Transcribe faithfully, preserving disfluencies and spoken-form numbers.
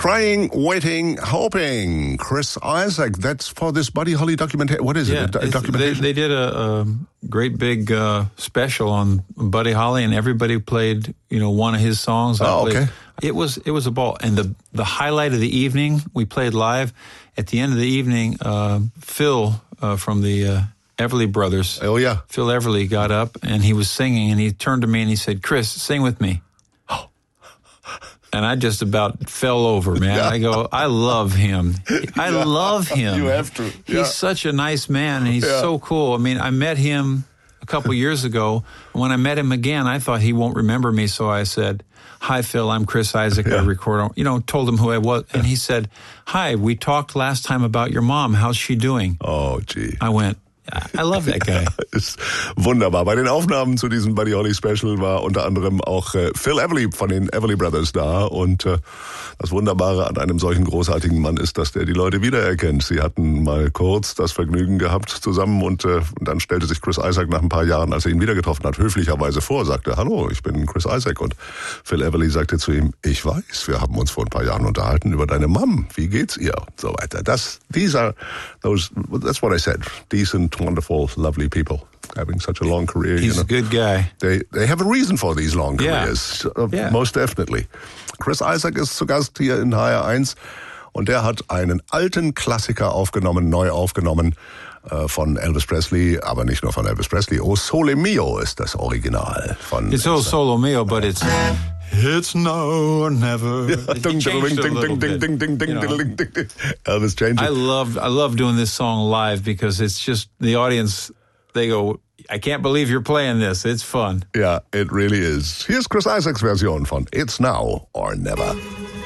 Crying, Waiting, Hoping. Chris Isaak. That's for this Buddy Holly documentary. What is yeah, it? A, a documentation? They, they did a, a great big uh, special on Buddy Holly, and everybody played, you know, one of his songs. Oh, okay. It was it was a ball, and the the highlight of the evening we played live. At the end of the evening, uh, Phil uh, from the uh, Everly Brothers. Oh yeah, Phil Everly got up and he was singing, and he turned to me and he said, "Chris, sing with me." And I just about fell over, man. Yeah. I go, I love him. I yeah. love him. You have to. He's yeah. such a nice man, and he's yeah. so cool. I mean, I met him a couple years ago. When I met him again, I thought he won't remember me, so I said, "Hi, Phil, I'm Chris Isaak. Yeah. I record," you know, told him who I was. And he said, "Hi, we talked last time about your mom. How's she doing?" Oh, gee. I went, I love that guy. Ist wunderbar. Bei den Aufnahmen zu diesem Buddy Holly Special war unter anderem auch äh, Phil Everly von den Everly Brothers da. Und äh, das Wunderbare an einem solchen großartigen Mann ist, dass der die Leute wiedererkennt. Sie hatten mal kurz das Vergnügen gehabt zusammen und, äh, und dann stellte sich Chris Isaak nach ein paar Jahren, als er ihn wieder getroffen hat, höflicherweise vor, sagte, "Hallo, ich bin Chris Isaak." Und Phil Everly sagte zu ihm, "Ich weiß, wir haben uns vor ein paar Jahren unterhalten über deine Mom. Wie geht's ihr?" So weiter. Das, these are those, that's what I said. Decent, wonderful, lovely people having such a long career. He's you know. a good guy. They they have a reason for these long Yeah. careers. Uh, Yeah. Most definitely. Chris Isaak ist zu Gast hier in H R eins und der hat einen alten Klassiker aufgenommen, neu aufgenommen äh, von Elvis Presley, aber nicht nur von Elvis Presley. O Sole Mio ist das Original von. It's all solo mio, but it's it's now or never. Ja, ding, ding, ding, ding, ding, ding, ding, ding, ding, ding, ding. Elvis changed I it. love I love doing this song live because it's just the audience. They go, "I can't believe you're playing this. It's fun." Yeah, it really is. Here's Chris Isaak's Version von It's Now or Never.